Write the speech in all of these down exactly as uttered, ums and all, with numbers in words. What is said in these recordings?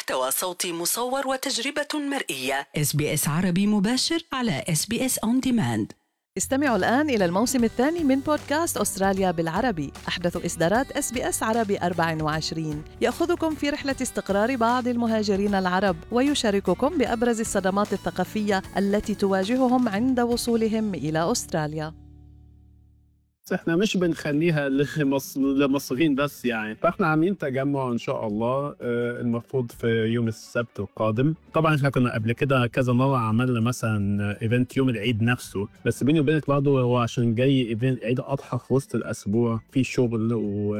محتوى صوتي مصور وتجربة مرئية. إس بي إس عربي مباشر على إس بي إس On Demand. استمعوا الآن إلى الموسم الثاني من بودكاست أستراليا بالعربي، أحدث إصدارات إس بي إس عربي أربعة وعشرين، يأخذكم في رحلة استقرار بعض المهاجرين العرب ويشارككم بأبرز الصدمات الثقافية التي تواجههم عند وصولهم إلى أستراليا. احنا مش بنخليها لمصر لمصريين بس يعني، فاحنا عاملين تجمع ان شاء الله المفروض في يوم السبت القادم. طبعا احنا كنا قبل كده كذا مره عملنا مثلا ايفنت يوم العيد نفسه، بس بيني وبينك برضه هو عشان جاي ايفنت عيد اضحى في وسط الاسبوع، في شغل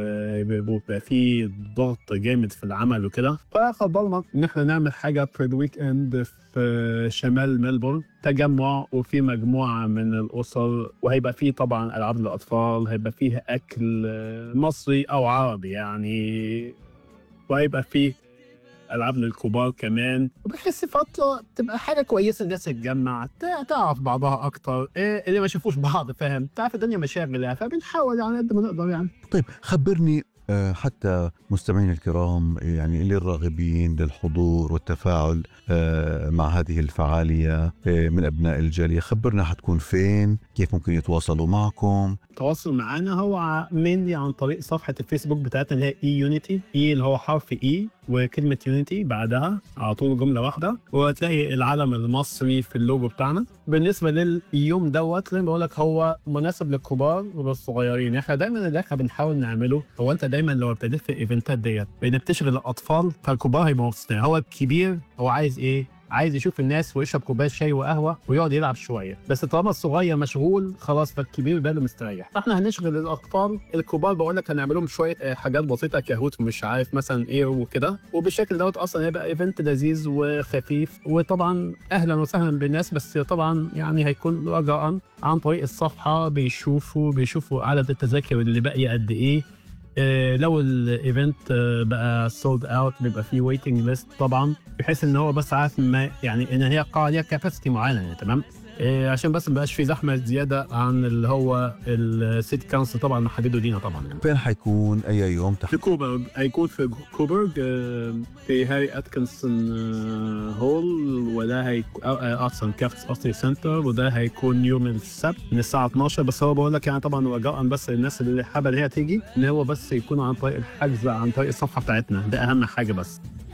وبيبقى في ضغط جامد في العمل وكده، ففضلنا ان احنا نعمل حاجه في الويك اند في شمال ملبورن، تجمع وفي مجموعة من الأسر، وهيبقى فيه طبعا ألعاب للأطفال، هيبقى فيه أكل مصري أو عربي يعني، وهيبقى فيه ألعاب للكبار كمان، وبحس فترة تبقى حاجة كويسة الناس تتجمع تعرف بعضها أكتر، إيه اللي ما شافوش بعض فاهم، تعرف الدنيا مشاغل، فبنحاول يعني قد ما نقدر يعني. طيب خبرني حتى مستمعين الكرام يعني اللي الراغبين للحضور والتفاعل مع هذه الفعالية من أبناء الجالية، خبرنا حتكون فين، كيف ممكن يتواصلوا معكم؟ التواصل معنا هو مني عن طريق صفحة الفيسبوك بتاعتنا اللي هي اي يونيتي، اي اللي هو حرف اي وكلمة يونيتي بعدها على طول جملة واحدة، وهتلاقي العلم المصري في اللوجو بتاعنا. بالنسبة لليوم دوت زي ما بقولك هو مناسب للكبار وللصغيرين، احنا دايما اللي احنا بنحاول نعمله هو انت دايما لو ابتديت في الايفنتات ديت بان بتشغل الاطفال فالكبار هيبقوا مبسوطين، هو الكبير هو عايز ايه؟ عايز يشوف الناس ويشرب كوبايه شاي وقهوه ويقعد يلعب شويه، بس طالما الصغير مشغول خلاص فالكبير باله مستريح، فاحنا هنشغل الاطفال. الكبار بقول لك هنعمل لهم شويه حاجات بسيطه كهوت مش عارف مثلا ايه وكده، وبالشكل دوت اصلا هيبقى ايفنت لذيذ وخفيف، وطبعا اهلا وسهلا بالناس، بس طبعا يعني هيكون رجاء عن طريق الصفحه بيشوفوا بيشوفوا عدد التذاكر اللي باقيه قد ايه. لو الايفنت بقى سولد اوت بيبقى فيه ويتنج ليست طبعا، بحيث ان هو بس عارف ما يعني ان هي قاعه ليها كاباسيتي معينه يعني تمام، عشان بس ما بقاش في زحمه زياده عن اللي هو السيتي كونسل طبعا محدده لينا طبعا يعني. فين حيكون اي يوم تحت؟ في كوبرغ، هيكون في كوبرغ في هاري اتكنسون هول، وده هيكون اصلا كافتس اوستري سنتر، وده هيكون يوم السبت من الساعه اتناشر. بس هو بقول لك يعني طبعا رجاء بس الناس اللي حابه ان هي تيجي ان هو بس يكون عن طريق الحجز عن طريق الصفحه بتاعتنا، ده اهم حاجه بس.